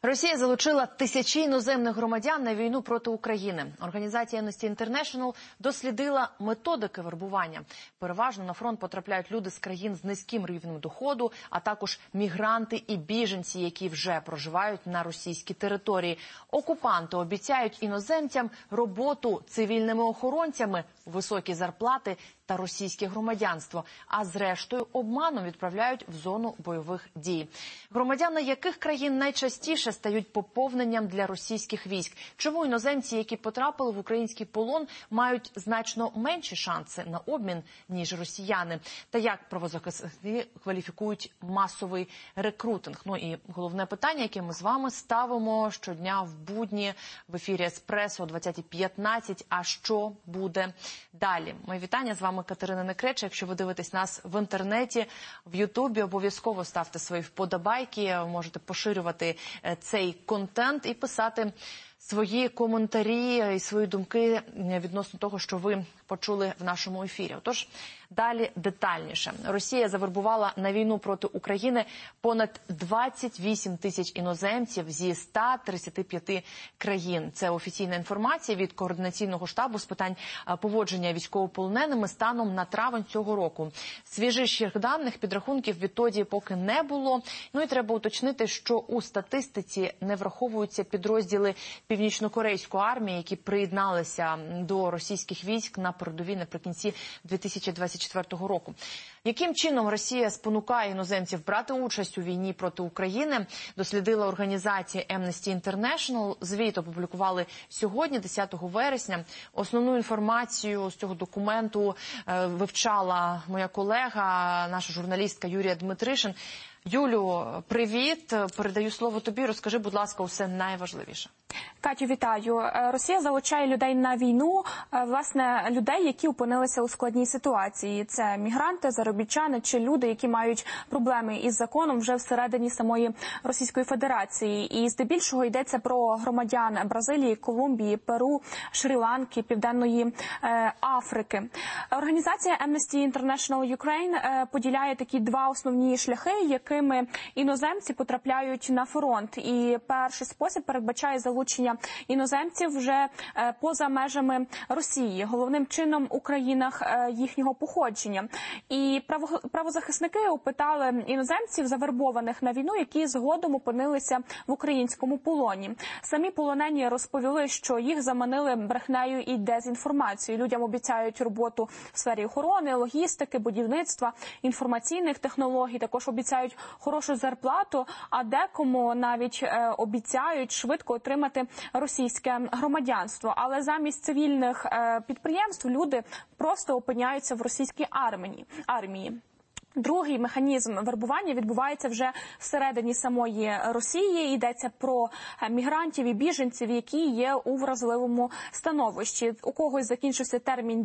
Росія залучила тисячі іноземних громадян на війну проти України. Організація Amnesty International дослідила методики вербування. Переважно на фронт потрапляють люди з країн з низьким рівнем доходу, а також мігранти і біженці, які вже проживають на російській території. Окупанти обіцяють іноземцям роботу цивільними охоронцями, високі зарплати та російське громадянство, а зрештою обманом відправляють в зону бойових дій. Громадяни яких країн найчастіше стають поповненням для російських військ? Чому іноземці, які потрапили в український полон, мають значно менші шанси на обмін, ніж росіяни? Та як правозахисники кваліфікують масовий рекрутинг? Ну і головне питання, яке ми з вами ставимо щодня в будні в ефірі «Еспресо» о 20:15. А що буде далі? Мої вітання, з вами Катерина Некреча. Якщо ви дивитесь нас в інтернеті, в Ютубі, обов'язково ставте свої вподобайки, можете поширювати цей контент і писати свої коментарі і свої думки відносно того, що ви почули в нашому ефірі. Отож, далі детальніше. Росія завербувала на війну проти України понад 28 тисяч іноземців зі 135 країн. Це офіційна інформація від Координаційного штабу з питань поводження військовополоненими станом на травень цього року. Свіжіших даних, підрахунків відтоді поки не було. Ну і треба уточнити, що у статистиці не враховуються підрозділи Північно-Корейської армії, які приєдналися до російських військ на передовій наприкінці 2024 року. Яким чином Росія спонукає іноземців брати участь у війні проти України, дослідила організація Amnesty International. Звіт опублікували сьогодні, 10 вересня. Основну інформацію з цього документу вивчала моя колега, наша журналістка Юлія Дмитришин. Юлю, привіт. Передаю слово тобі. Розкажи, будь ласка, усе найважливіше. Катю, вітаю. Росія залучає людей на війну, власне, людей, які опинилися у складній ситуації. Це мігранти, заробітчани чи люди, які мають проблеми із законом вже всередині самої Російської Федерації. І здебільшого йдеться про громадян Бразилії, Колумбії, Перу, Шрі-Ланки, Південної Африки. Організація Amnesty International Ukraine поділяє такі два основні шляхи, якими іноземці потрапляють на фронт. І перший спосіб передбачає залучення іноземців вже поза межами Росії, головним чином у країнах їхнього походження. І правозахисники опитали іноземців, завербованих на війну, які згодом опинилися в українському полоні. Самі полонені розповіли, що їх заманили брехнею і дезінформацією. Людям обіцяють роботу в сфері охорони, логістики, будівництва, інформаційних технологій, також обіцяють хорошу зарплату, а декому навіть обіцяють швидко отримати російське громадянство. Але замість цивільних підприємств люди просто опиняються в російській армії. Другий механізм вербування відбувається вже всередині самої Росії. Йдеться про мігрантів і біженців, які є у вразливому становищі. У когось закінчився термін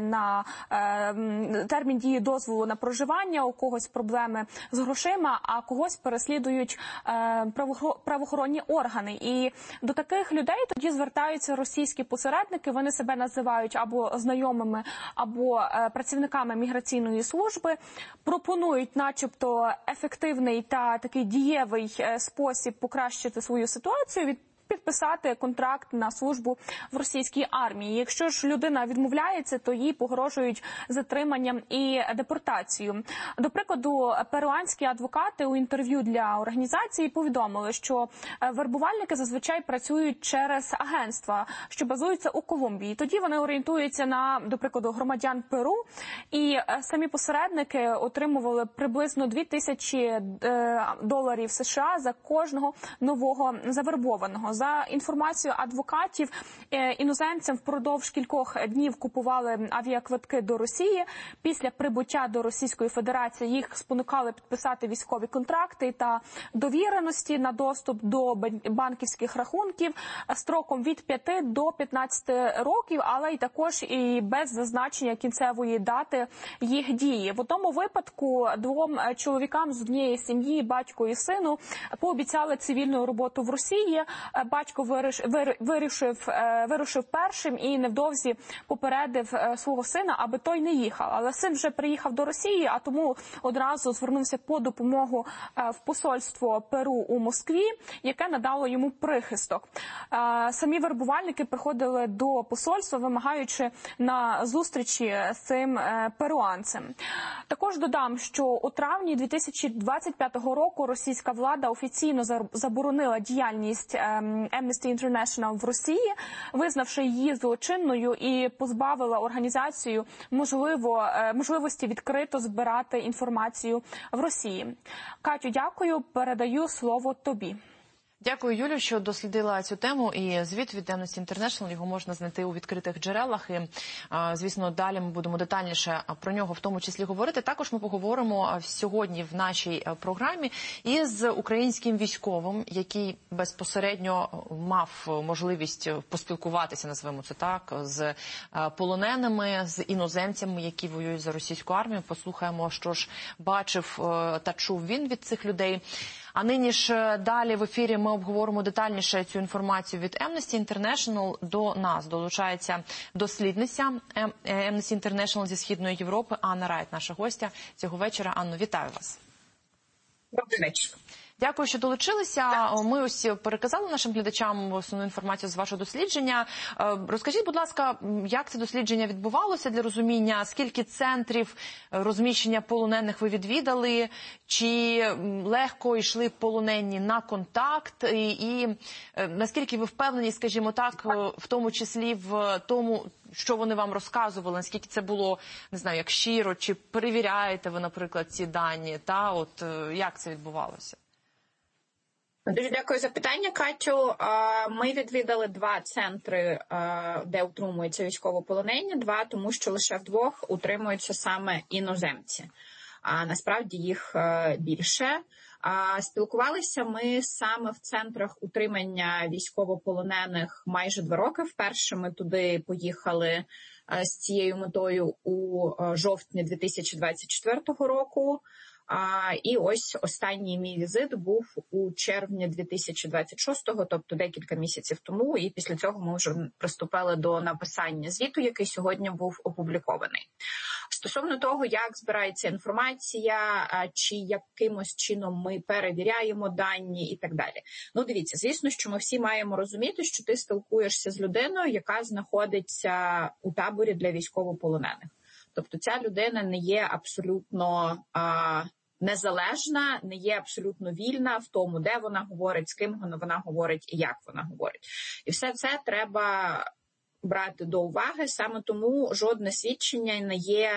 дії дозволу на проживання, у когось проблеми з грошима, а когось переслідують правоохоронні органи. І до таких людей тоді звертаються російські посередники. Вони себе називають або знайомими, або працівниками міграційної служби. Пропонують начебто ефективний та такий дієвий спосіб покращити свою ситуацію, підписати контракт на службу в російській армії. Якщо ж людина відмовляється, то їй погрожують затриманням і депортацією. До прикладу, перуанські адвокати у інтерв'ю для організації повідомили, що вербувальники зазвичай працюють через агентства, що базуються у Колумбії. Тоді вони орієнтуються на, до прикладу, громадян Перу, і самі посередники отримували приблизно $2000 США за кожного нового завербованого. За інформацією адвокатів, іноземцям впродовж кількох днів купували авіаквитки до Росії. Після прибуття до Російської Федерації їх спонукали підписати військові контракти та довіреності на доступ до банківських рахунків строком від 5 до 15 років, але й також і без зазначення кінцевої дати їх дії. В одному випадку двом чоловікам з однієї сім'ї, батьку і сину, пообіцяли цивільну роботу в Росії, батько вирушив першим і невдовзі попередив свого сина, аби той не їхав. Але син вже приїхав до Росії, а тому одразу звернувся по допомогу в посольство Перу у Москві, яке надало йому прихисток. Самі вербувальники приходили до посольства, вимагаючи на зустрічі з цим перуанцем. Також додам, що у травні 2025 року російська влада офіційно заборонила діяльність Amnesty International в Росії, визнавши її злочинною і позбавила організацію можливості відкрито збирати інформацію в Росії. Катю, дякую. Передаю слово тобі. Дякую, Юлю, що дослідила цю тему. І звіт від Amnesty International, його можна знайти у відкритих джерелах. І, звісно, далі ми будемо детальніше про нього в тому числі говорити. Також ми поговоримо сьогодні в нашій програмі із українським військовим, який безпосередньо мав можливість поспілкуватися, назвемо це так, з полоненими, з іноземцями, які воюють за російську армію. Послухаємо, що ж бачив та чув він від цих людей. А нині ж далі в ефірі ми обговоримо детальніше цю інформацію від Amnesty International. До нас долучається дослідниця Amnesty International зі Східної Європи Анна Райт, наша гостя цього вечора. Анно, вітаю вас. Добрий вечір. Дякую, що долучилися. Ми ось переказали нашим глядачам основну інформацію з вашого дослідження. Розкажіть, будь ласка, як це дослідження відбувалося для розуміння? Скільки центрів розміщення полонених ви відвідали? Чи легко йшли полонені на контакт? І наскільки ви впевнені, скажімо так, в тому числі в тому, що вони вам розказували, наскільки це було, не знаю, як щиро, чи перевіряєте ви, наприклад, ці дані? Та от як це відбувалося? Дуже дякую за питання, Катю. Ми відвідали 2 центри, де утримуються військовополонені. 2, тому що лише в 2 утримуються саме іноземці. А насправді їх більше. Спілкувалися ми саме в центрах утримання військовополонених майже 2 роки. Вперше ми туди поїхали з цією метою у жовтні 2024 року. І ось останній мій візит був у червні 2026-го, тобто декілька місяців тому, і після цього ми вже приступили до написання звіту, який сьогодні був опублікований. Стосовно того, як збирається інформація, чи якимось чином ми перевіряємо дані і так далі. Ну, дивіться, звісно, що ми всі маємо розуміти, що ти спілкуєшся з людиною, яка знаходиться у таборі для військовополонених. Тобто ця людина не є абсолютно незалежна, не є абсолютно вільна в тому, де вона говорить, з ким вона говорить і як вона говорить. І все це треба брати до уваги, саме тому жодне свідчення не є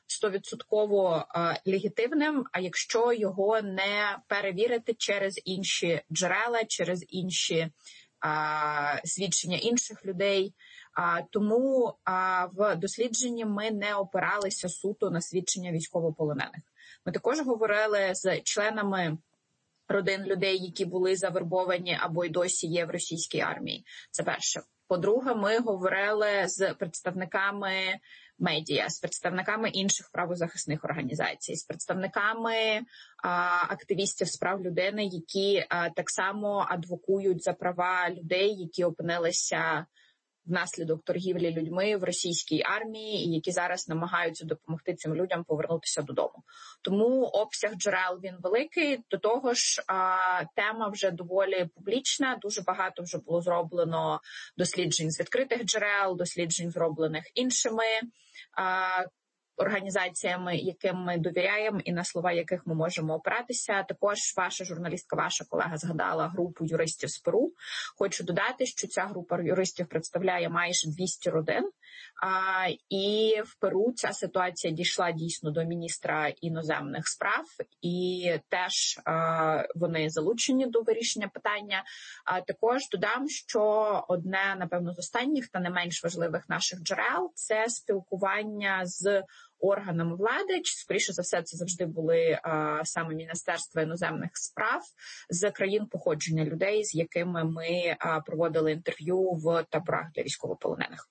100% легітимним, а якщо його не перевірити через інші джерела, через інші свідчення інших людей. Тому в дослідженні ми не опиралися суто на свідчення військовополонених. Ми також говорили з членами родин людей, які були завербовані або й досі є в російській армії. Це перше. По-друге, ми говорили з представниками медіа, з представниками інших правозахисних організацій, з представниками активістів з прав людини, які так само адвокують за права людей, які опинилися внаслідок торгівлі людьми в російській армії і які зараз намагаються допомогти цим людям повернутися додому. Тому обсяг джерел він великий. До того ж, тема вже доволі публічна. Дуже багато вже було зроблено досліджень з відкритих джерел, досліджень зроблених іншими організаціями, яким ми довіряємо і на слова яких ми можемо опиратися. Також ваша журналістка, ваша колега згадала групу юристів з Перу. Хочу додати, що ця група юристів представляє майже 200 родин. І в Перу ця ситуація дійшла дійсно до міністра іноземних справ, і теж вони залучені до вирішення питання. Також додам, що одне, напевно, з останніх та не менш важливих наших джерел – це спілкування з органами влади, чи, скоріше за все, це завжди були саме Міністерство іноземних справ з країн походження людей, з якими ми проводили інтерв'ю в таборах для військовополонених.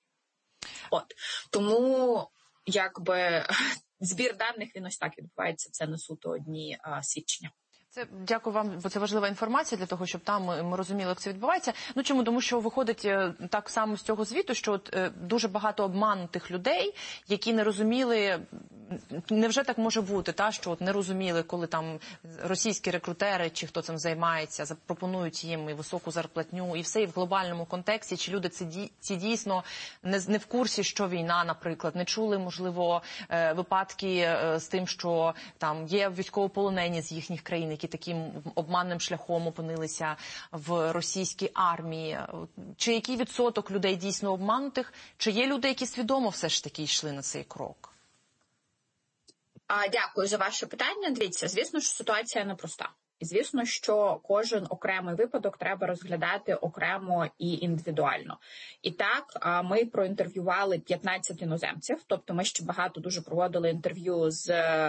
Тому, якби, збір даних, він ось так відбувається, це не суто одні свідчення. Дякую вам, бо це важлива інформація для того, щоб там ми розуміли, як це відбувається. Ну чому? Тому що виходить так само з цього звіту, що дуже багато обманутих людей, які не розуміли, невже так може бути, що не розуміли, коли там російські рекрутери чи хто цим займається, запропонують їм і високу зарплатню, і все, і в глобальному контексті, чи люди ці дійсно не в курсі, що війна, наприклад, не чули, можливо, випадки з тим, що там є військовополонені з їхніх країн, які таким обманним шляхом опинилися в російській армії. Чи який відсоток людей дійсно обманутих? Чи є люди, які свідомо все ж таки йшли на цей крок? Дякую за ваше питання. Дивіться, звісно, що ситуація непроста. І звісно, що кожен окремий випадок треба розглядати окремо і індивідуально. І так, ми проінтерв'ювали 15 іноземців, тобто ми ще багато дуже проводили інтерв'ю з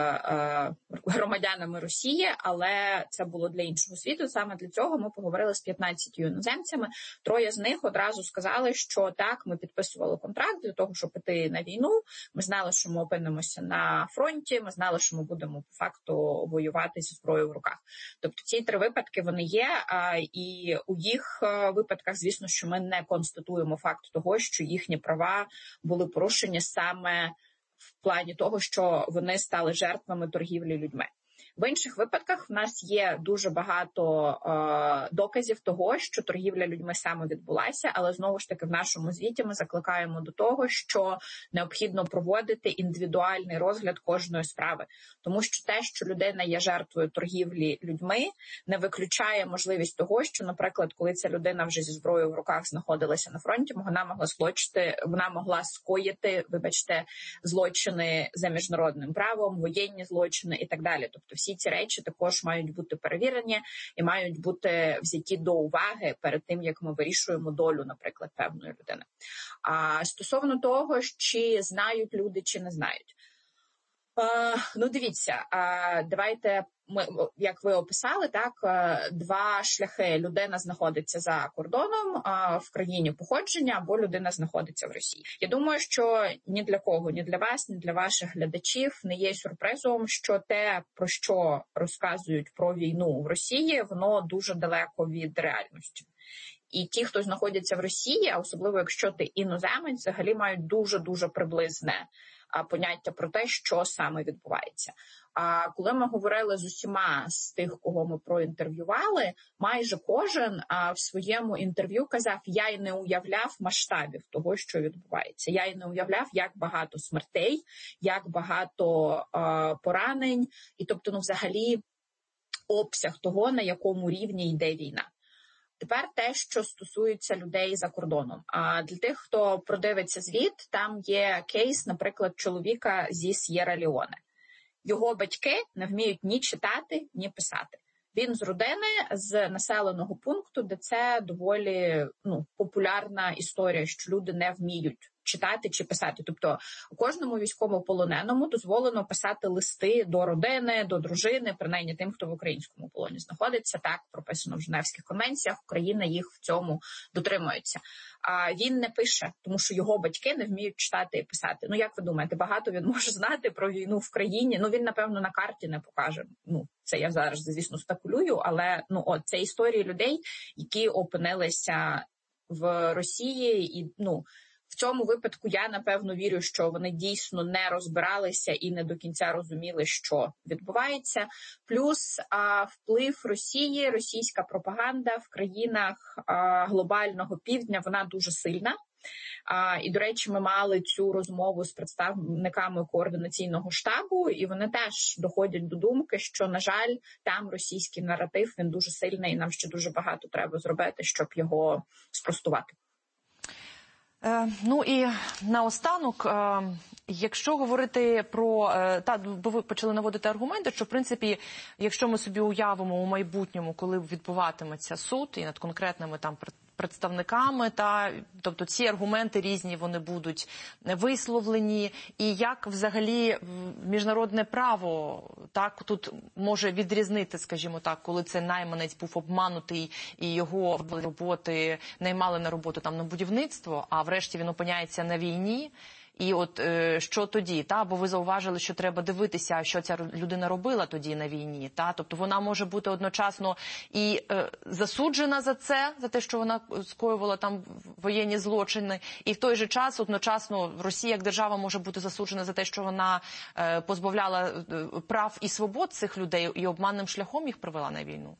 громадянами Росії, але це було для іншого світу. Саме для цього ми поговорили з 15 іноземцями. 3 з них одразу сказали, що так, ми підписували контракт для того, щоб піти на війну. Ми знали, що ми опинимося на фронті, ми знали, що ми будемо по факту воювати зі зброєю в руках. Тобто ці 3 випадки, вони є, і у їх випадках, звісно, що ми не констатуємо факт того, що їхні права були порушені саме в плані того, що вони стали жертвами торгівлі людьми. В інших випадках в нас є дуже багато доказів того, що торгівля людьми саме відбулася, але знову ж таки в нашому звіті ми закликаємо до того, що необхідно проводити індивідуальний розгляд кожної справи. Тому що те, що людина є жертвою торгівлі людьми, не виключає можливість того, що, наприклад, коли ця людина вже зі зброєю в руках знаходилася на фронті, вона могла скоїти, злочини за міжнародним правом, воєнні злочини і так далі. Тобто всі ці речі також мають бути перевірені і мають бути взяті до уваги перед тим, як ми вирішуємо долю, наприклад, певної людини. А стосовно того, чи знають люди, чи не знають. Дивіться, давайте, як ви описали, так, 2 шляхи. Людина знаходиться за кордоном в країні походження, або людина знаходиться в Росії. Я думаю, що ні для кого, ні для вас, ні для ваших глядачів не є сюрпризом, що те, про що розказують про війну в Росії, воно дуже далеко від реальності. І ті, хто знаходяться в Росії, а особливо якщо ти іноземець, взагалі мають дуже-дуже приблизне поняття про те, що саме відбувається. А коли ми говорили з усіма з тих, кого ми проінтерв'ювали, майже кожен в своєму інтерв'ю казав: я й не уявляв масштабів того, що відбувається. Я й не уявляв, як багато смертей, як багато поранень, і тобто, взагалі, обсяг того, на якому рівні йде війна. Тепер те, що стосується людей за кордоном. А для тих, хто продивиться звіт, там є кейс, наприклад, чоловіка зі С'єра-Леоне. Його батьки не вміють ні читати, ні писати. Він з родини, з населеного пункту, де це доволі популярна історія, що люди не вміють читати чи писати. Тобто кожному військовополоненому дозволено писати листи до родини, до дружини, принаймні тим, хто в українському полоні знаходиться. Так прописано в Женевських конвенціях, Україна їх в цьому дотримується. А він не пише, тому що його батьки не вміють читати і писати. Як ви думаєте, багато він може знати про війну в країні? Він, напевно, на карті не покаже. Це я зараз, звісно, спекулюю, але це історії людей, які опинилися в Росії і, в цьому випадку я, напевно, вірю, що вони дійсно не розбиралися і не до кінця розуміли, що відбувається. Плюс вплив Росії, російська пропаганда в країнах глобального півдня, вона дуже сильна. І, до речі, ми мали цю розмову з представниками координаційного штабу, і вони теж доходять до думки, що, на жаль, там російський наратив, він дуже сильний, і нам ще дуже багато треба зробити, щоб його спростувати. І наостанок, якщо говорити про... бо ви почали наводити аргументи, що, в принципі, якщо ми собі уявимо у майбутньому, коли відбуватиметься суд і над конкретними там представниками, тобто ці аргументи різні, вони будуть висловлені, і як взагалі міжнародне право тут може відрізнити, скажімо так, коли це найманець був обманутий і його роботи наймали на роботу там на будівництво, а врешті він опиняється на війні. І от що тоді? Та? Бо ви зауважили, що треба дивитися, що ця людина робила тоді на війні. Та? Тобто вона може бути одночасно і засуджена за це, за те, що вона скоювала там воєнні злочини, і в той же час одночасно Росія як держава може бути засуджена за те, що вона позбавляла прав і свобод цих людей і обманним шляхом їх привела на війну.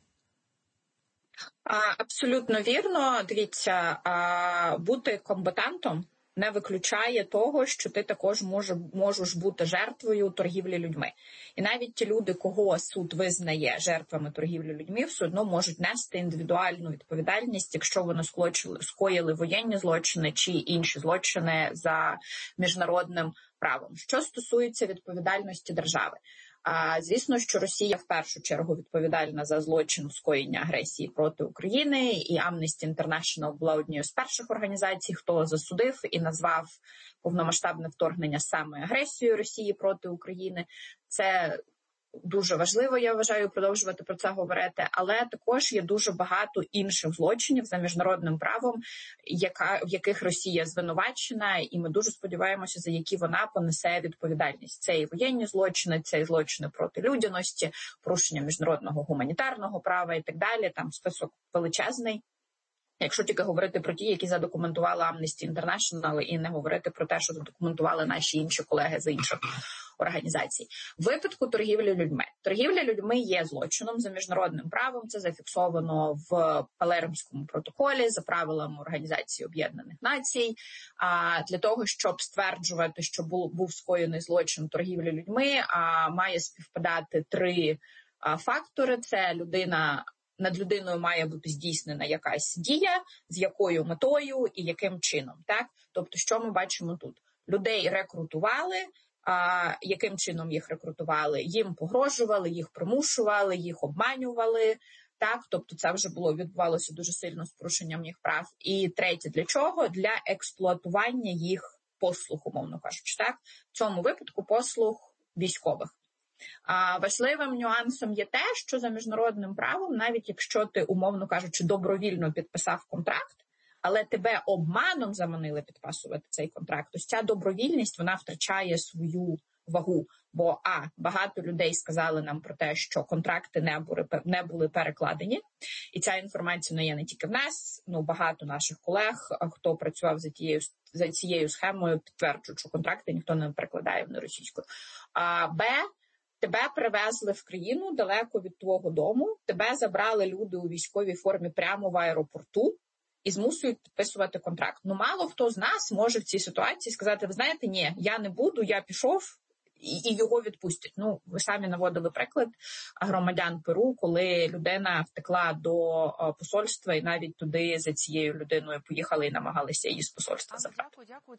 Абсолютно вірно. Дивіться, бути комбатантом не виключає того, що ти також можеш бути жертвою торгівлі людьми. І навіть ті люди, кого суд визнає жертвами торгівлі людьми, все одно можуть нести індивідуальну відповідальність, якщо вони скоїли воєнні злочини чи інші злочини за міжнародним правом. Що стосується відповідальності держави, звісно, що Росія в першу чергу відповідальна за злочин скоєння агресії проти України, і Amnesty International була однією з перших організацій, хто засудив і назвав повномасштабне вторгнення саме агресією Росії проти України. Це дуже важливо, я вважаю, продовжувати про це говорити, але також є дуже багато інших злочинів за міжнародним правом, в яких Росія звинувачена, і ми дуже сподіваємося, за які вона понесе відповідальність. Це і воєнні злочини, це і злочини проти людяності, порушення міжнародного гуманітарного права і так далі. Там список величезний. Якщо тільки говорити про ті, які задокументували Amnesty International, і не говорити про те, що задокументували наші інші колеги з інших організацій. В випадку торгівлі людьми. Торгівля людьми є злочином за міжнародним правом, це зафіксовано в Палермському протоколі за правилами Організації Об'єднаних Націй. Для того, щоб стверджувати, що був скоєний злочин торгівлі людьми, має співпадати три фактори. Це над людиною має бути здійснена якась дія, з якою метою і яким чином. Так? Тобто, що ми бачимо тут? Людей рекрутували, яким чином їх рекрутували? Їм погрожували, їх примушували, їх обманювали. Так? Тобто це вже відбувалося дуже сильно з порушенням їх прав. І третє, для чого? Для експлуатування їх послуг, умовно кажучи. Так? В цьому випадку послуг військових. Важливим нюансом є те, що за міжнародним правом, навіть якщо ти, умовно кажучи, добровільно підписав контракт, але тебе обманом заманили підписувати цей контракт, то ця добровільність, вона втрачає свою вагу. Бо, багато людей сказали нам про те, що контракти не були перекладені, і ця інформація є не тільки в нас, багато наших колег, хто працював за цією схемою, підтверджують, що контракти ніхто не перекладає на російську. Тебе привезли в країну далеко від твого дому, тебе забрали люди у військовій формі прямо в аеропорту і змусують підписувати контракт. Мало хто з нас може в цій ситуації сказати, ви знаєте, ні, я не буду, я пішов, і його відпустять. Ви самі наводили приклад громадян Перу, коли людина втекла до посольства і навіть туди за цією людиною поїхали і намагалися її з посольства забрати. Дякую.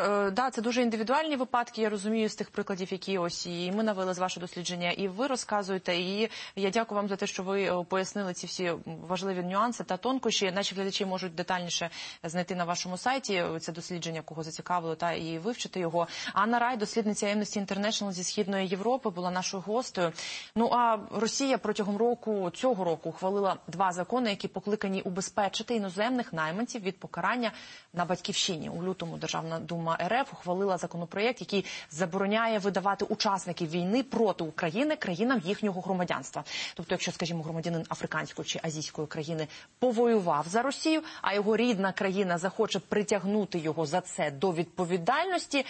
Це дуже індивідуальні випадки, я розумію, з тих прикладів, які ось і ми навели з вашого дослідження, і ви розказуєте. І я дякую вам за те, що ви пояснили ці всі важливі нюанси та тонкощі. Наші глядачі можуть детальніше знайти на вашому сайті це дослідження, кого зацікавило, та і вивчити його. Анна Рай, дослідниця Amnesty International зі Східної Європи, була нашою гостею. А Росія протягом цього року ухвалила 2 закони, які покликані убезпечити іноземних найманців від покарання на батьківщині. У лютому Державна дума РФ ухвалила законопроєкт, який забороняє видавати учасників війни проти України країнам їхнього громадянства. Тобто, якщо, скажімо, громадянин африканської чи азійської країни повоював за Росію, а його рідна країна захоче притягнути його за це до відповідальності,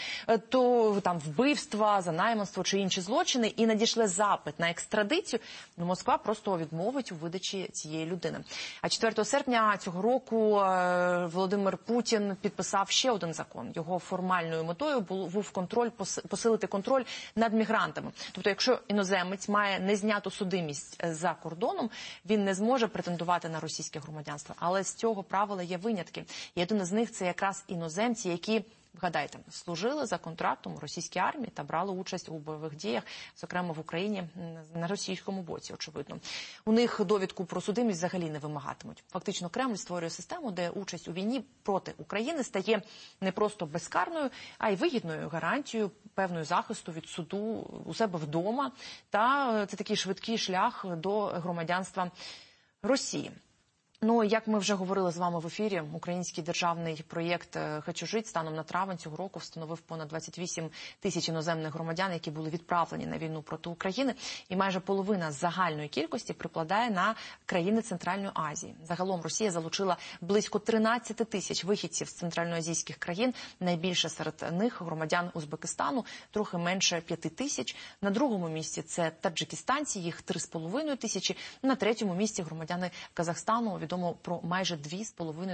то там вбивства, за найманство чи інші злочини, і надійшли запит на екстрадицію, Москва просто відмовить у видачі цієї людини. А 4 серпня цього року Володимир Путін підписав ще один закон. Його формальною метою був посилити контроль над мігрантами. Тобто, якщо іноземець має незняту судимість за кордоном, він не зможе претендувати на російське громадянство. Але з цього правила є винятки. І один з них – це якраз іноземці, які, вгадайте, служили за контрактом у російській армії та брали участь у бойових діях, зокрема в Україні, на російському боці, очевидно. У них довідку про судимість взагалі не вимагатимуть. Фактично, Кремль створює систему, де участь у війні проти України стає не просто безкарною, а й вигідною гарантією певної захисту від суду у себе вдома. Та це такий швидкий шлях до громадянства Росії. Ну, як ми вже говорили з вами в ефірі, український державний проєкт «Хочу жити» станом на травень цього року встановив понад 28 тисяч іноземних громадян, які були відправлені на війну проти України. І майже половина загальної кількості припадає на країни Центральної Азії. Загалом Росія залучила близько 13 тисяч вихідців з центральноазійських країн. Найбільше серед них громадян Узбекистану, трохи менше 5 тисяч. На другому місці це таджикистанці, їх 3,5 тисячі. На третьому місці громадяни Казахстану. Відомо про майже 2,5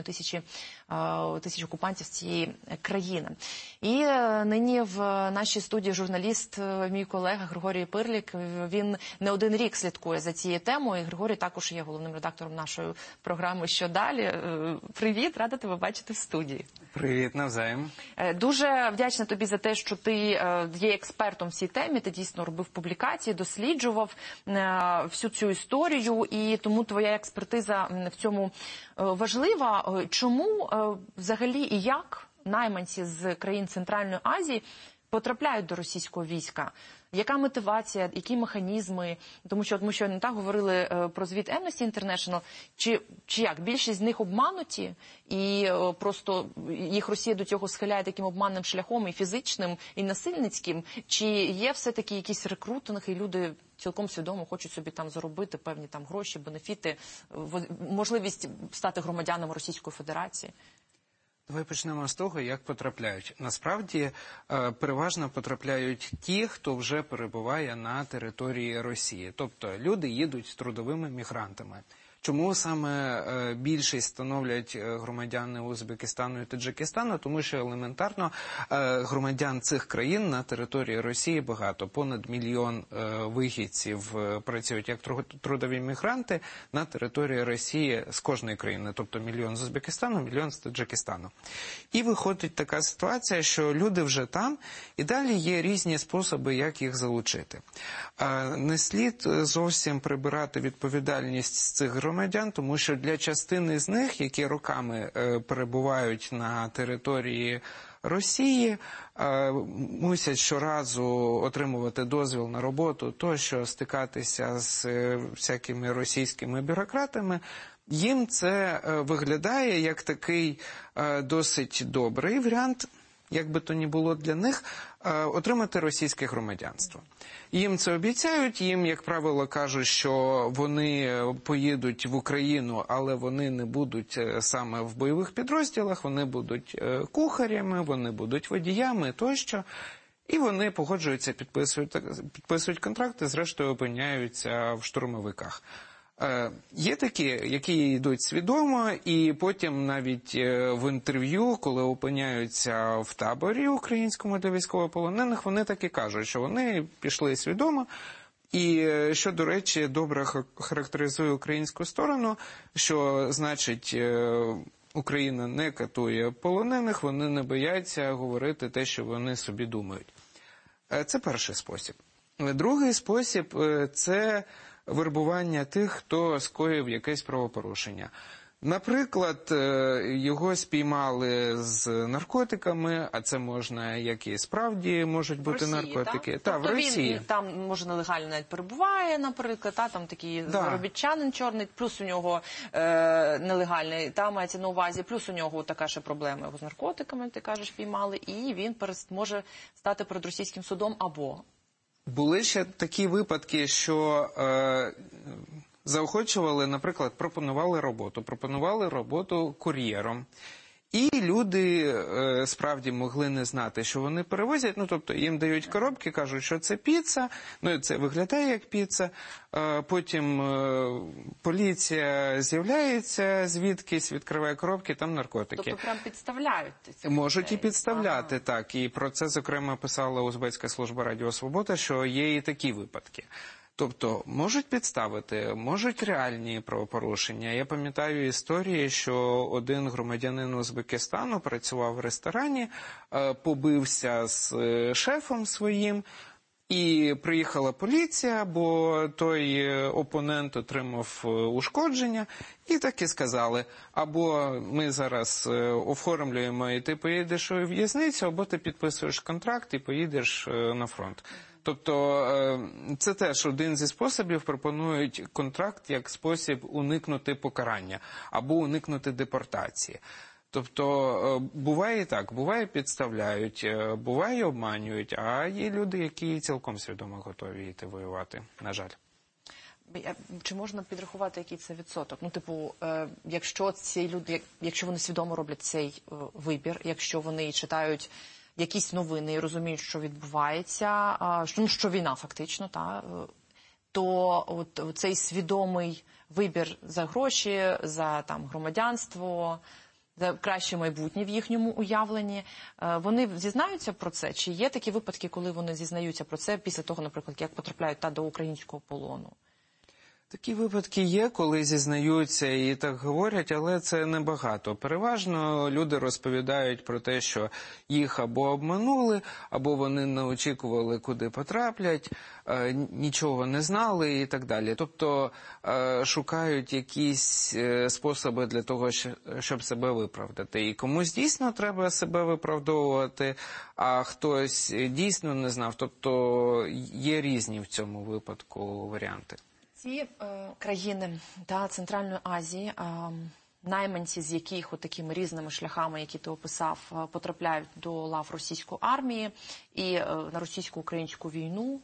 тисячі окупантів з цієї країни. І нині в нашій студії журналіст, мій колега Григорій Пирлік. Він не один рік слідкує за цією темою. І Григорій також є головним редактором нашої програми «Що далі?». Привіт, рада тебе бачити в студії. Привіт, навзаєм. Дуже вдячна тобі за те, що ти є експертом в цій темі. Ти дійсно робив публікації, досліджував всю цю історію, і тому твоя експертиза в цьому важлива. Чому взагалі і як найманці з країн Центральної Азії потрапляють до російського війська? Яка мотивація, які механізми? Тому що ми щойно так говорили про звіт Amnesty International. Чи як? Більшість з них обмануті, і просто їх Росія до цього схиляє таким обманним шляхом, і фізичним, і насильницьким? Чи є все-таки якийсь рекрутинг, і люди цілком свідомо хочуть собі там заробити певні там гроші, бенефіти, можливість стати громадянами Російської Федерації? Давай почнемо з того, як потрапляють. Насправді, переважно потрапляють ті, хто вже перебуває на території Росії. Тобто люди їдуть трудовими мігрантами. Чому саме більшість становлять громадяни Узбекистану і Таджикистану? Тому що елементарно громадян цих країн на території Росії багато. Понад 1 мільйон вихідців працюють як трудові мігранти на території Росії з кожної країни. Тобто 1 мільйон з Узбекистану, 1 мільйон з Таджикистану. І виходить така ситуація, що люди вже там, і далі є різні способи, як їх залучити. Не слід зовсім прибирати відповідальність з цих громадян, тому що для частини з них, які роками перебувають на території Росії, мусять щоразу отримувати дозвіл на роботу, тощо стикатися з всякими російськими бюрократами, їм це виглядає як такий досить добрий варіант, як би то ні було для них, отримати російське громадянство. Їм це обіцяють, їм, як правило, кажуть, що вони поїдуть в Україну, але вони не будуть саме в бойових підрозділах, вони будуть кухарями, вони будуть водіями тощо. І вони погоджуються, підписують контракти, зрештою опиняються в штурмовиках. Є такі, які йдуть свідомо, і потім навіть в інтерв'ю, коли опиняються в таборі українському для військовополонених, вони так і кажуть, що вони пішли свідомо. І що, до речі, добре характеризує українську сторону, що, значить, Україна не катує полонених, вони не бояться говорити те, що вони собі думають. Це перший спосіб. Другий спосіб – це вербування тих, хто скоїв якесь правопорушення. Наприклад, його спіймали з наркотиками, а це можна, як і справді можуть бути наркотики. Тобто в Росії. Він там, може, нелегально навіть перебуває, наприклад, там такий заробітчанин чорний, плюс у нього нелегальний, там мається на увазі, плюс у нього така ще проблема з наркотиками, ти кажеш, піймали, і він може стати перед російським судом або... Були ще такі випадки, що заохочували, наприклад, пропонували роботу кур'єром. І люди справді могли не знати, що вони перевозять. Ну, тобто, їм дають коробки, кажуть, що це піца, ну, це виглядає як піца. Потім поліція з'являється звідкись, відкриває коробки, там наркотики. Тобто, прям підставляють? Можуть і підставляти, так. І про це, зокрема, писала Узбецька служба Радіо Свобода, що є і такі випадки. Тобто, можуть підставити, можуть реальні правопорушення. Я пам'ятаю історії, що один громадянин Узбекистану працював в ресторані, побився з шефом своїм, і приїхала поліція, бо той опонент отримав ушкодження, і так і сказали, або ми зараз оформлюємо, і ти поїдеш у в'язницю, або ти підписуєш контракт і поїдеш на фронт. Тобто це теж один зі способів, пропонують контракт як спосіб уникнути покарання або уникнути депортації. Тобто буває і так, буває підставляють, буває обманюють, а є люди, які цілком свідомо готові йти воювати, на жаль. Чи можна підрахувати, який це відсоток? Ну, типу, якщо ці люди, якщо вони свідомо роблять цей вибір, якщо вони читають якісь новини і розуміють, що відбувається, що війна фактично, то от цей свідомий вибір за гроші, за там громадянство, за краще майбутнє в їхньому уявленні, вони зізнаються про це? Чи є такі випадки, коли вони зізнаються про це після того, наприклад, як потрапляють до українського полону? Такі випадки є, коли зізнаються і так говорять, але це небагато. Переважно люди розповідають про те, що їх або обманули, або вони не очікували, куди потраплять, нічого не знали і так далі. Тобто шукають якісь способи для того, щоб себе виправдати. І комусь дійсно треба себе виправдовувати, а хтось дійсно не знав. Тобто є різні в цьому випадку варіанти. Ці країни Центральної Азії, найманці з яких такими різними шляхами, які ти описав, потрапляють до лав російської армії і на російсько-українську війну,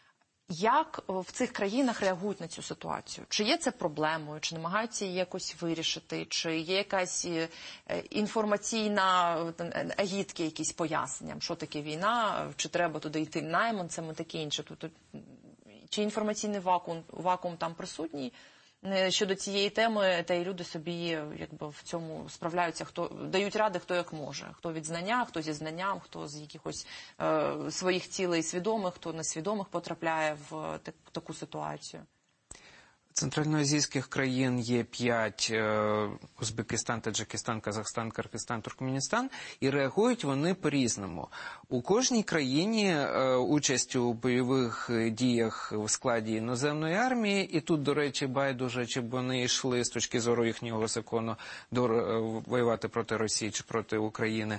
як в цих країнах реагують на цю ситуацію? Чи є це проблемою, чи намагаються її якось вирішити, чи є якась інформаційна агітки, якісь пояснення, що таке війна, чи треба туди йти найманцями, таке інше? Чи інформаційний вакуум там присутній щодо цієї теми, та й люди собі в цьому справляються, дають ради, хто як може. Хто від знання, хто зі знанням, хто з якихось своїх цілей свідомих, хто несвідомих потрапляє в таку ситуацію. Центральноазійських країн є 5 – Узбекистан, Таджикистан, Казахстан, Киргизстан, Туркменістан, і реагують вони по-різному. У кожній країні участь у бойових діях в складі іноземної армії, і тут, до речі, байдуже, чи б вони йшли з точки зору їхнього закону воювати проти Росії чи проти України.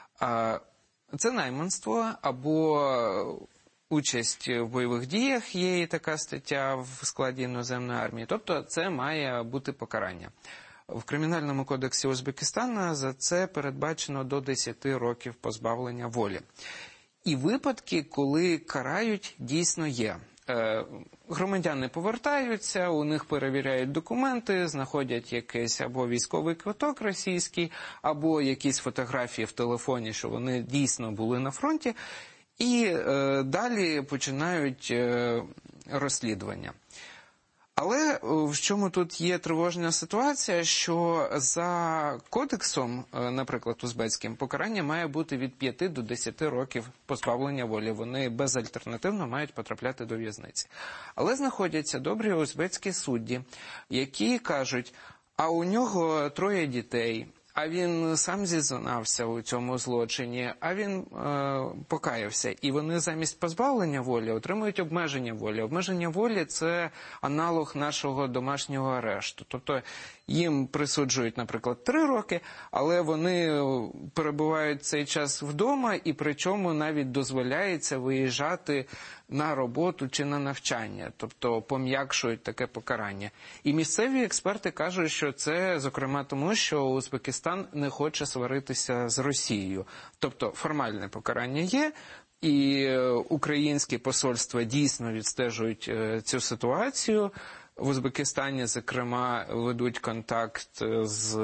Це найманство або участь в бойових діях, є і така стаття в складі іноземної армії. Тобто це має бути покарання. В Кримінальному кодексі Узбекистана за це передбачено до 10 років позбавлення волі. І випадки, коли карають, дійсно є. Громадяни повертаються, у них перевіряють документи, знаходять якийсь або військовий квиток російський, або якісь фотографії в телефоні, що вони дійсно були на фронті, і далі починають розслідування. Але в чому тут є тривожна ситуація, що за кодексом, наприклад, узбецьким, покарання має бути від 5 до 10 років позбавлення волі. Вони безальтернативно мають потрапляти до в'язниці. Але знаходяться добрі узбецькі судді, які кажуть, а у нього 3 дітей, а він сам зізнався у цьому злочині, а він покаявся. І вони замість позбавлення волі отримують обмеження волі. Обмеження волі – це аналог нашого домашнього арешту. Тобто їм присуджують, наприклад, 3 роки, але вони перебувають цей час вдома, і причому навіть дозволяється виїжджати на роботу чи на навчання, тобто пом'якшують таке покарання. І місцеві експерти кажуть, що це, зокрема, тому, що Узбекистан не хоче сваритися з Росією. Тобто формальне покарання є, і українські посольства дійсно відстежують цю ситуацію. В Узбекистані, зокрема, ведуть контакт з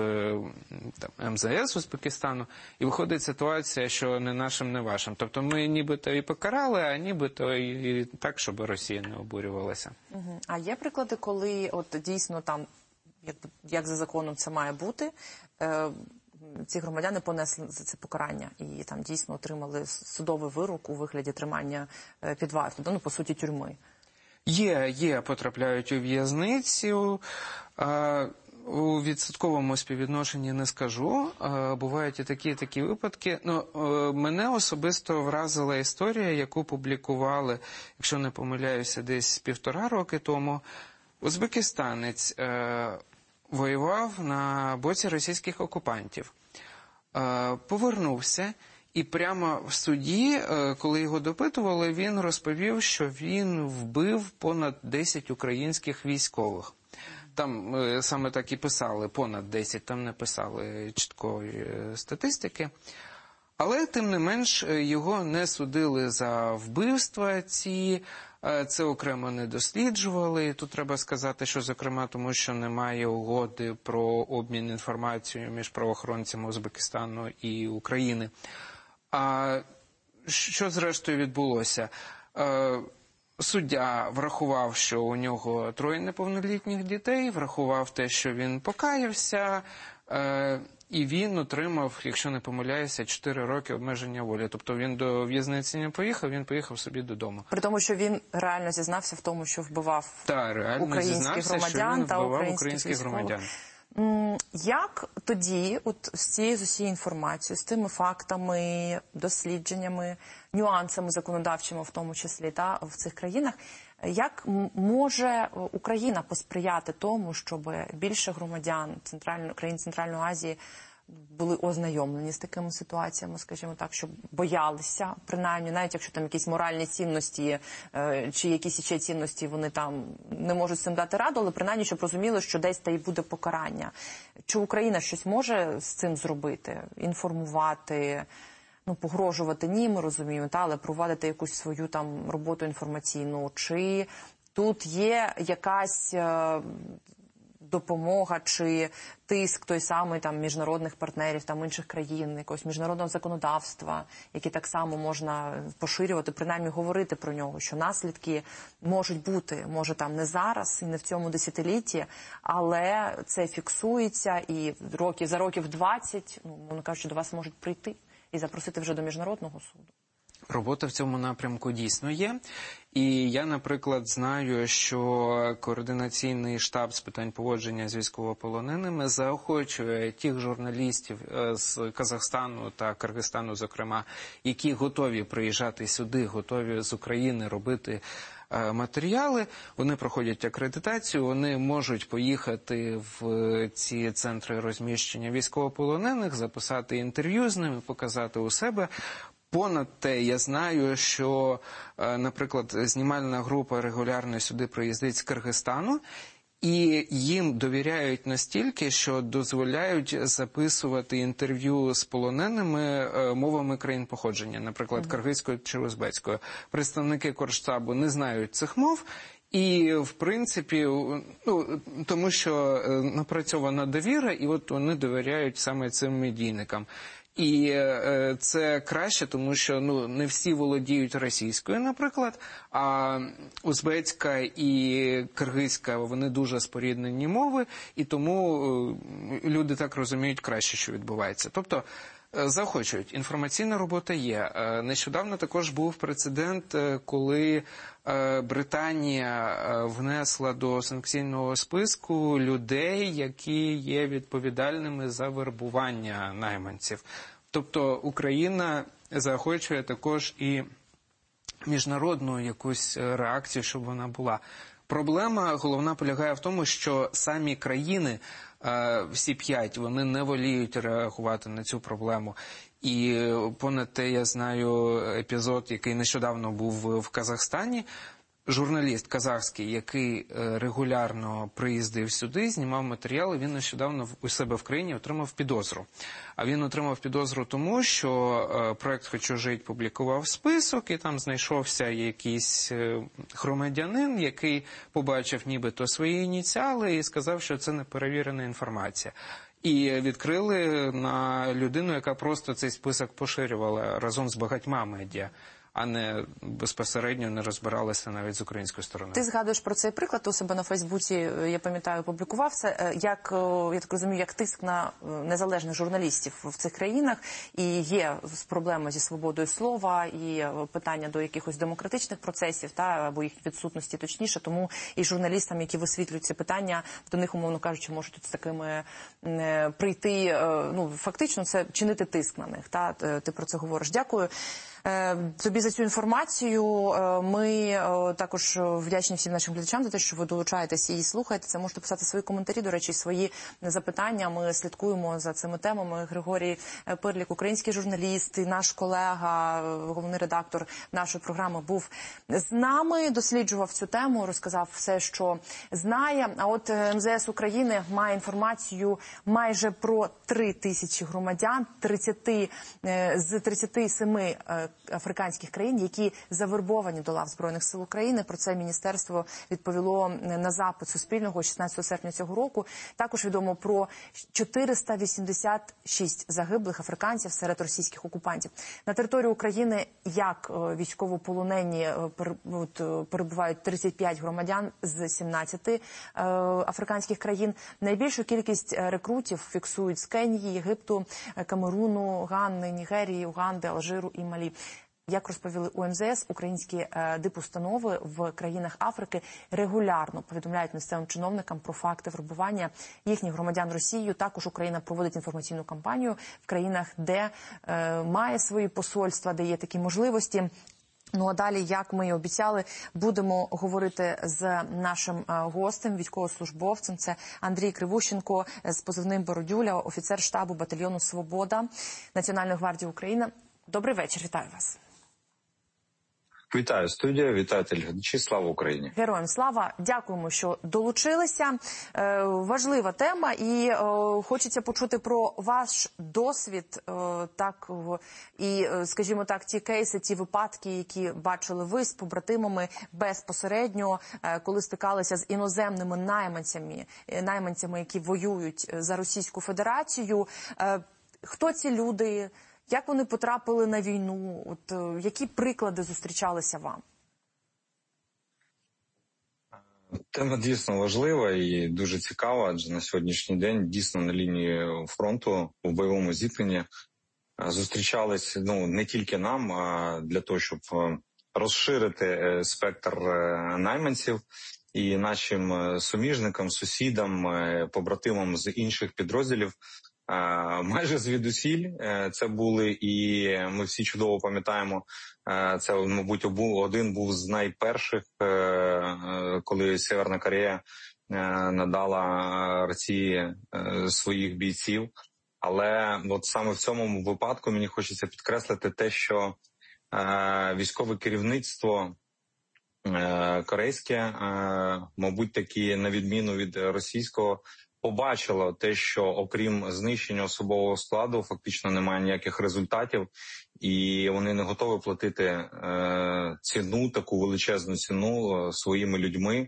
МЗС Узбекистану, і виходить ситуація, що не нашим, не вашим. Тобто ми нібито і покарали, а нібито і так, щоб Росія не обурювалася. А є приклади, коли дійсно там, як за законом це має бути, ці громадяни понесли за це покарання і там дійсно отримали судовий вирок у вигляді тримання під вартою, по суті, тюрми? Є, потрапляють у в'язницю. У відсотковому співвідношенні не скажу. Бувають і такі випадки. Мене особисто вразила історія, яку публікували, якщо не помиляюся, десь 1,5 роки тому. Узбекистанець воював на боці російських окупантів. Повернувся І прямо в суді, коли його допитували, він розповів, що він вбив понад 10 українських військових. Там саме так і писали, понад 10, там не писали чіткої статистики. Але, тим не менш, його не судили за вбивства ці, це окремо не досліджували. Тут треба сказати, що, зокрема, тому що немає угоди про обмін інформацією між правоохоронцями Узбекистану і України. А що, зрештою, відбулося? Суддя врахував, що у нього 3 неповнолітніх дітей, врахував те, що він покаявся, і він отримав, якщо не помиляюся, 4 роки обмеження волі. Тобто він до в'язниці не поїхав, він поїхав собі додому. При тому, що він реально зізнався в тому, що вбивав українських громадян та українських громадян. Як тоді, от з усією інформацією, з тими фактами, дослідженнями, нюансами законодавчими, в тому числі, в цих країнах, як може Україна посприяти тому, щоб більше громадян країн Центральної Азії були ознайомлені з такими ситуаціями, скажімо так, щоб боялися, принаймні, навіть якщо там якісь моральні цінності чи якісь ще цінності, вони там не можуть з цим дати раду, але принаймні, щоб розуміли, що десь та й буде покарання. Чи Україна щось може з цим зробити? Інформувати, погрожувати ні, ми розуміємо, але проводити якусь свою там роботу інформаційну? Чи тут є якась допомога чи тиск той самий там міжнародних партнерів, там інших країн, якогось міжнародного законодавства, які так само можна поширювати, принаймні говорити про нього, що наслідки можуть бути, може там не зараз і не в цьому десятилітті, але це фіксується і за років 20, мовно кажучи, до вас можуть прийти і запросити вже до міжнародного суду. Робота в цьому напрямку дійсно є. І я, наприклад, знаю, що координаційний штаб з питань поводження з військовополоненими заохочує тих журналістів з Казахстану та Киргизстану, зокрема, які готові приїжджати сюди, готові з України робити матеріали. Вони проходять акредитацію, вони можуть поїхати в ці центри розміщення військовополонених, записати інтерв'ю з ними, показати у себе. Понад те, я знаю, що, наприклад, знімальна група регулярно сюди приїздить з Киргизстану, і їм довіряють настільки, що дозволяють записувати інтерв'ю з полоненими мовами країн походження, наприклад, киргизькою чи узбецькою. Представники Корштабу не знають цих мов, і, в принципі, тому що напрацьована довіра, і от вони довіряють саме цим медійникам. І це краще, тому що не всі володіють російською, наприклад, а узбецька і киргизька, вони дуже споріднені мови, і тому люди так розуміють краще, що відбувається. Тобто, заохочують. Інформаційна робота є. Нещодавно також був прецедент, коли Британія внесла до санкційного списку людей, які є відповідальними за вербування найманців. Тобто Україна заохочує також і міжнародну якусь реакцію, щоб вона була. Проблема головна полягає в тому, що самі країни, всі 5, вони не воліють реагувати на цю проблему. І понад те, я знаю епізод, який нещодавно був в Казахстані. Журналіст казахський, який регулярно приїздив сюди, знімав матеріали, він нещодавно у себе в країні отримав підозру. А він отримав підозру тому, що проект «Хочу жити» публікував список, і там знайшовся якийсь громадянин, який побачив нібито свої ініціали і сказав, що це неперевірена інформація. І відкрили на людину, яка просто цей список поширювала разом з багатьма медіа, а не безпосередньо не розбиралися навіть з української сторони. Ти згадуєш про цей приклад у себе на Фейсбуці, я пам'ятаю, публікував це, як, я так розумію, як тиск на незалежних журналістів в цих країнах, і є проблеми зі свободою слова, і питання до якихось демократичних процесів, або їх відсутності точніше, тому і журналістам, які висвітлюють ці питання, до них, умовно кажучи, можуть з такими прийти, фактично це чинити тиск на них, ти про це говориш. Дякую. тобі за цю інформацію. Ми також вдячні всім нашим глядачам за те, що ви долучаєтесь і слухаєте. Це можете писати свої коментарі, до речі, свої запитання. Ми слідкуємо за цими темами. Григорій Пирлік, український журналіст, і наш колега, головний редактор нашої програми, був з нами, досліджував цю тему, розказав все, що знає. А от МЗС України має інформацію майже про 3 тисячі громадян з 37 африканських країн, які завербовані до лав Збройних сил України. Про це міністерство відповіло на запит Суспільного 16 серпня цього року. Також відомо про 486 загиблих африканців серед російських окупантів. На території України як військовополонені перебувають 35 громадян з 17 африканських країн. Найбільшу кількість рекрутів фіксують з Кенії, Єгипту, Камеруну, Ганни, Нігерії, Уганди, Алжиру і Малі. Як розповіли у МЗС, українські дипустанови в країнах Африки регулярно повідомляють місцевим чиновникам про факти вербування їхніх громадян Росією. Також Україна проводить інформаційну кампанію в країнах, де має свої посольства, де є такі можливості. Ну а далі, як ми і обіцяли, будемо говорити з нашим гостем, військовослужбовцем. Це Андрій Кривущенко з позивним Бородюля, офіцер штабу батальйону «Свобода» Національної гвардії України. Добрий вечір, вітаю вас. Вітаю студія, вітаю телеглядачі, слава Україні. Героям слава, дякуємо, що долучилися. Важлива тема і хочеться почути про ваш досвід, так, і, скажімо так, ті кейси, ті випадки, які бачили ви з побратимами безпосередньо, коли стикалися з іноземними найманцями, які воюють за Російську Федерацію. Хто ці люди? Як вони потрапили на війну? Які приклади зустрічалися вам? Тема дійсно важлива і дуже цікава, адже на сьогоднішній день дійсно на лінії фронту у бойовому зіткненні зустрічались не тільки нам, а для того, щоб розширити спектр найманців і нашим суміжникам, сусідам, побратимам з інших підрозділів. Майже звідусіль це були, і ми всі чудово пам'ятаємо, це, мабуть, один був з найперших, коли Северна Корея надала Росії своїх бійців. Але от саме в цьому випадку мені хочеться підкреслити те, що військове керівництво корейське, мабуть, таки на відміну від російського, побачило те, що окрім знищення особового складу фактично немає ніяких результатів, і вони не готові платити ціну, таку величезну ціну своїми людьми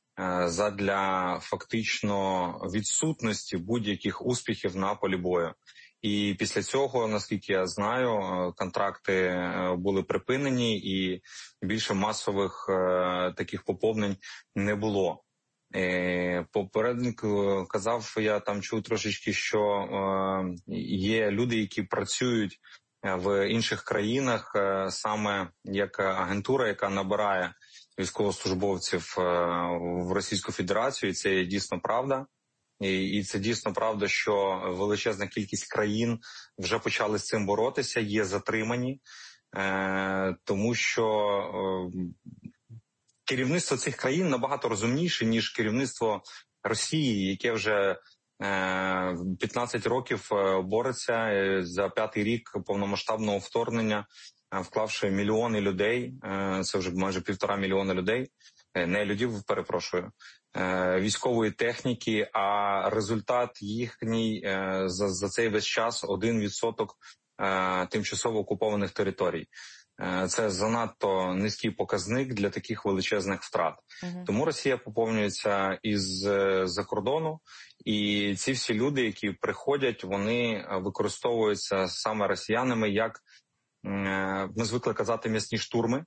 задля фактично відсутності будь-яких успіхів на полі бою. І після цього, наскільки я знаю, контракти були припинені і більше масових таких поповнень не було. Попередник казав, я там чув трошечки, що є люди, які працюють в інших країнах саме як агентура, яка набирає військовослужбовців в Російську Федерацію, і це є дійсно правда. І це дійсно правда, що величезна кількість країн вже почали з цим боротися, є затримані, тому що керівництво цих країн набагато розумніше, ніж керівництво Росії, яке вже 15 років бореться за 5-й рік повномасштабного вторгнення, вклавши мільйони людей, це вже майже 1,5 мільйона людей, не людей, перепрошую, військової техніки, а результат їхній за цей весь час 1% тимчасово окупованих територій. Це занадто низький показник для таких величезних втрат. Тому Росія поповнюється із-за кордону, і ці всі люди, які приходять, вони використовуються саме росіянами як, ми звикли казати, м'ясні штурми.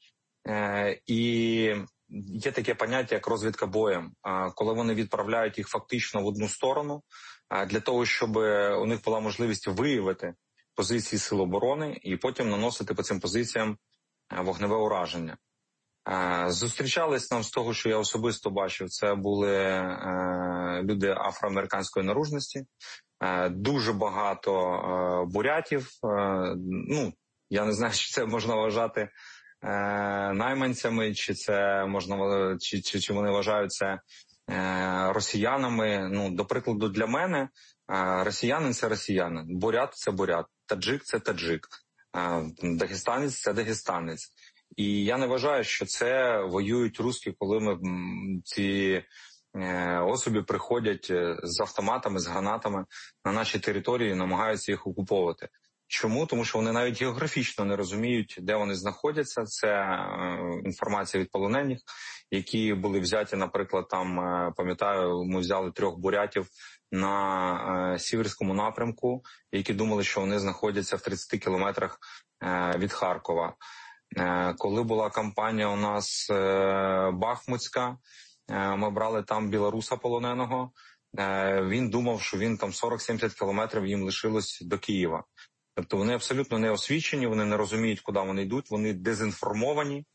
І є таке поняття, як розвідка боєм, коли вони відправляють їх фактично в одну сторону, для того, щоб у них була можливість виявити позиції Сил оборони і потім наносити по цим позиціям вогневе ураження. Зустрічались нам з того, що я особисто бачив, це були люди афроамериканської наружності, дуже багато бурятів, Я не знаю, чи це можна вважати найманцями, чи це можна, чи вони вважають це росіянами. Ну, до прикладу, для мене росіянин – це росіянин, бурят – це бурят, таджик – це таджик, дагестанець – це дагестанець. І я не вважаю, що це воюють русські, коли ці особи приходять з автоматами, з гранатами на наші території і намагаються їх окуповувати. Чому? Тому що вони навіть географічно не розуміють, де вони знаходяться. Це інформація від полонених, які були взяті, наприклад, там, пам'ятаю, ми взяли 3 бурятів на Сіверському напрямку, які думали, що вони знаходяться в 30 кілометрах від Харкова. Коли була кампанія у нас Бахмутська, ми брали там білоруса полоненого, він думав, що він там 40-70 кілометрів їм лишилось до Києва. Тобто вони абсолютно не освічені, вони не розуміють, куди вони йдуть, вони дезінформовані,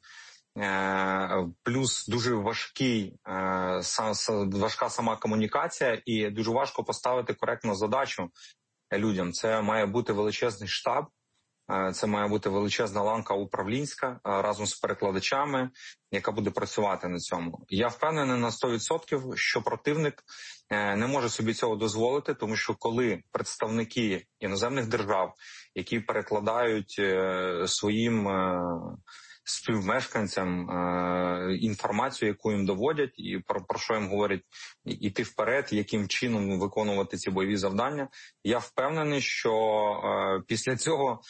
плюс дуже важка сама комунікація і дуже важко поставити коректну задачу людям. Це має бути величезний штаб, це має бути величезна ланка управлінська разом з перекладачами, яка буде працювати на цьому. Я впевнений на 100%, що противник не може собі цього дозволити, тому що коли представники іноземних держав, які перекладають своїм співмешканцям інформацію, яку їм доводять, і про що їм говорять іти вперед, яким чином виконувати ці бойові завдання, я впевнений, що після цього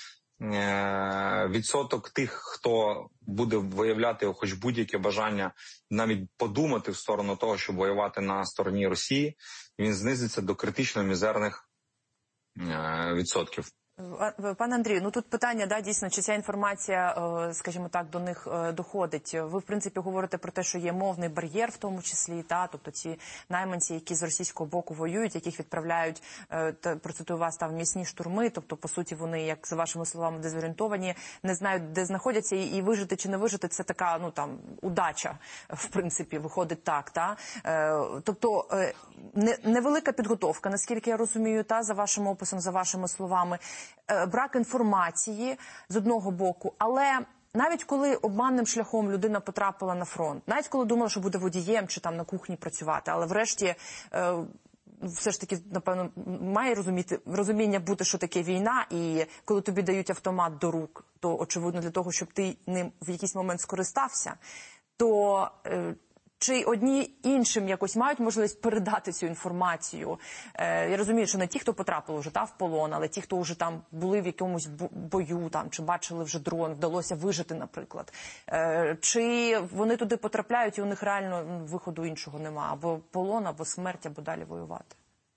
відсоток тих, хто буде виявляти хоч будь-яке бажання навіть подумати в сторону того, щоб воювати на стороні Росії, він знизиться до критично мізерних відсотків. Пане Андрію, ну тут питання, дійсно, чи ця інформація, скажімо так, до них доходить. Ви, в принципі, говорите про те, що є мовний бар'єр в тому числі, тобто ці найманці, які з російського боку воюють, яких відправляють, процитую вас, там м'ясні штурми, тобто, по суті, вони, як за вашими словами, дезорієнтовані, не знають, де знаходяться, і вижити чи не вижити, це така, удача, в принципі, виходить так, Тобто, невелика підготовка, наскільки я розумію, за вашим описом, за вашими словами, брак інформації з одного боку, але навіть коли обманним шляхом людина потрапила на фронт, навіть коли думала, що буде водієм чи там на кухні працювати, але врешті все ж таки, напевно, має розуміння бути, що таке війна, і коли тобі дають автомат до рук, то, очевидно, для того, щоб ти ним в якийсь момент скористався, то чи одні іншим якось мають можливість передати цю інформацію? Я розумію, що не ті, хто потрапили вже в полон, але ті, хто вже там були в якомусь бою, чи бачили вже дрон, вдалося вижити, наприклад. Чи вони туди потрапляють і у них реально виходу іншого нема? Або полон, або смерть, або далі воювати?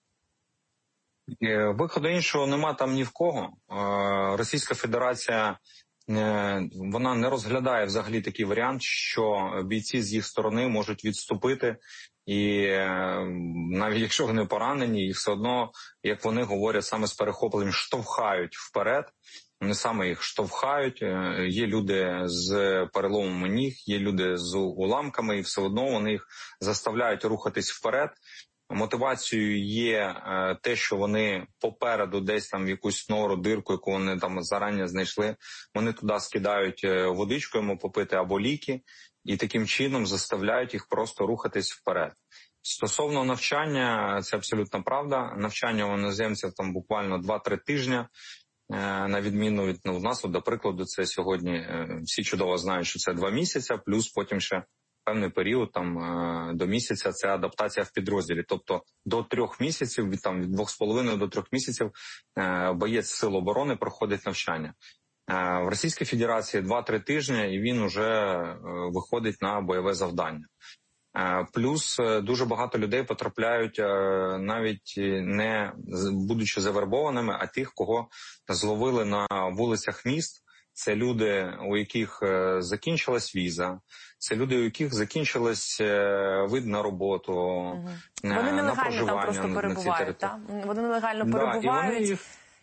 Виходу іншого нема там ні в кого. Російська Федерація вона не розглядає взагалі такий варіант, що бійці з їх сторони можуть відступити, і навіть якщо вони поранені, їх все одно, як вони говорять, саме з перехопленням штовхають вперед. Вони саме їх штовхають. Є люди з переломами ніг, є люди з уламками, і все одно вони їх заставляють рухатись вперед. Мотивацією є те, що вони попереду десь там в якусь нору, дирку, яку вони там зарані знайшли, вони туди скидають водичку йому попити або ліки, і таким чином заставляють їх просто рухатись вперед. Стосовно навчання, це абсолютно правда. Навчання у іноземців там буквально 2-3 тижні, на відміну від нас, до прикладу, це сьогодні всі чудово знають, що це 2 місяці, плюс потім ще певний період, там до місяця, це адаптація в підрозділі. Тобто до 3 місяців, від 2,5 до 3 місяців боєць Сил оборони проходить навчання. В Російській Федерації 2-3 тижні, і він уже виходить на бойове завдання. Плюс дуже багато людей потрапляють навіть не будучи завербованими, а тих, кого зловили на вулицях міст. Це люди, у яких закінчилась віза, це люди, у яких закінчилась вид на роботу, Вони на проживання. Вони нелегально там просто перебувають, так? Вони нелегально перебувають.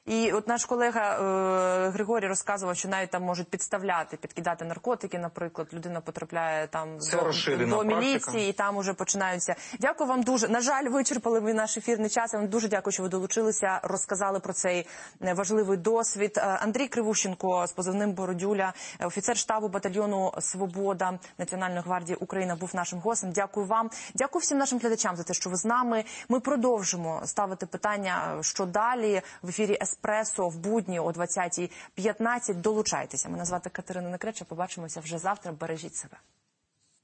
І от наш колега Григорій розказував, що навіть там можуть підкидати наркотики, наприклад. Людина потрапляє там до міліції, і там уже починаються. Дякую вам дуже. На жаль, вичерпали ви наш ефірний час. Я вам дуже дякую, що ви долучилися, розказали про цей важливий досвід. Андрій Кривущенко з позивним Бородюля, офіцер штабу батальйону «Свобода» Національної гвардії України, був нашим гостем. Дякую вам. Дякую всім нашим глядачам за те, що ви з нами. Ми продовжимо ставити питання, що далі в ефірі «Еспресо» в будні о 20:15. Долучайтеся. Мене звати Катерина Некреча. Побачимося вже завтра. Бережіть себе.